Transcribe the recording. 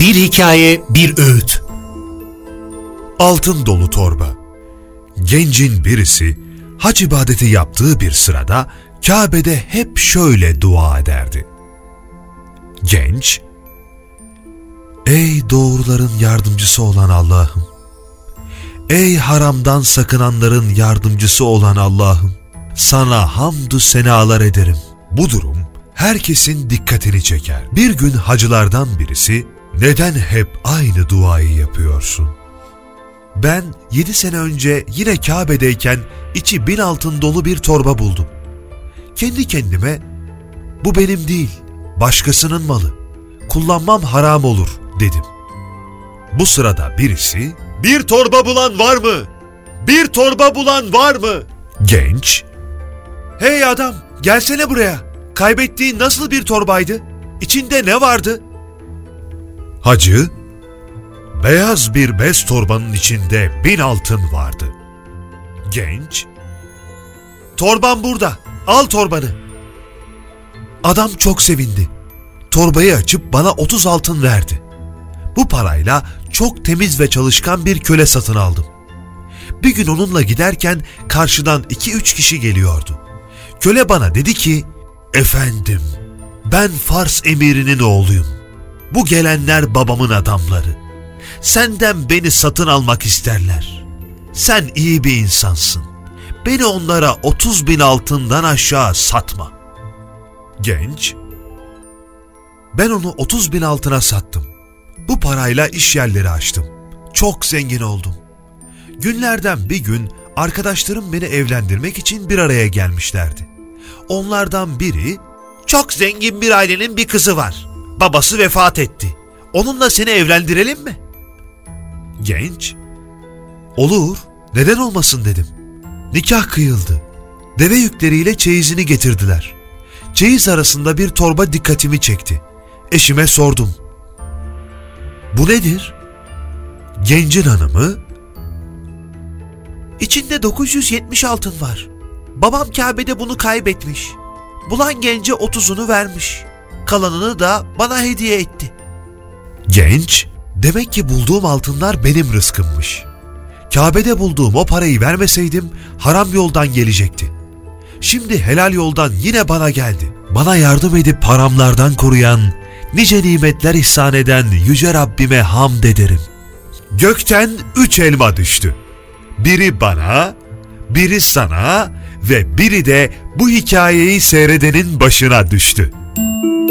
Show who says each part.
Speaker 1: Bir hikaye, bir öğüt.
Speaker 2: Altın dolu torba. Gencin birisi hac ibadeti yaptığı bir sırada Kabe'de hep şöyle dua ederdi. Genç, ey doğruların yardımcısı olan Allah'ım, ey haramdan sakınanların yardımcısı olan Allah'ım, sana hamdü senalar ederim. Bu durum herkesin dikkatini çeker. Bir gün hacılardan birisi, neden hep aynı duayı yapıyorsun? Ben 7 sene önce yine Kabe'deyken içi 1000 altın dolu bir torba buldum. Kendi kendime, bu benim değil, başkasının malı, kullanmam haram olur dedim. Bu sırada birisi, bir torba bulan var mı? Bir torba bulan var mı? Genç, hey adam, gelsene buraya, kaybettiğin nasıl bir torbaydı? İçinde ne vardı? Hacı, beyaz bir bez torbanın içinde 1000 altın vardı. Genç, torban burada, al torbanı. Adam çok sevindi. Torbayı açıp bana 30 altın verdi. Bu parayla çok temiz ve çalışkan bir köle satın aldım. Bir gün onunla giderken karşıdan 2-3 kişi geliyordu. Köle bana dedi ki, efendim, ben Fars emirinin oğluyum. Bu gelenler babamın adamları. Senden beni satın almak isterler. Sen iyi bir insansın. Beni onlara 30.000 altından aşağı satma. Genç, ben onu 30.000 altına sattım. Bu parayla iş yerleri açtım. Çok zengin oldum. Günlerden bir gün arkadaşlarım beni evlendirmek için bir araya gelmişlerdi. Onlardan biri, çok zengin bir ailenin bir kızı var. Babası vefat etti. Onunla seni evlendirelim mi? Genç, olur, neden olmasın dedim. Nikah kıyıldı. Deve yükleriyle çeyizini getirdiler. Çeyiz arasında bir torba dikkatimi çekti. Eşime sordum. Bu nedir? Gencin hanımı, İçinde 970 altın var. Babam Kabe'de bunu kaybetmiş. Bulan gence 30'unu vermiş. Kalanını da bana hediye etti. Genç, demek ki bulduğum altınlar benim rızkımmış. Kabe'de bulduğum o parayı vermeseydim haram yoldan gelecekti. Şimdi helal yoldan yine bana geldi. Bana yardım edip haramlardan koruyan, nice nimetler ihsan eden Yüce Rabbime hamd ederim. Gökten 3 elma düştü. Biri bana, biri sana ve biri de bu hikayeyi seyredenin başına düştü.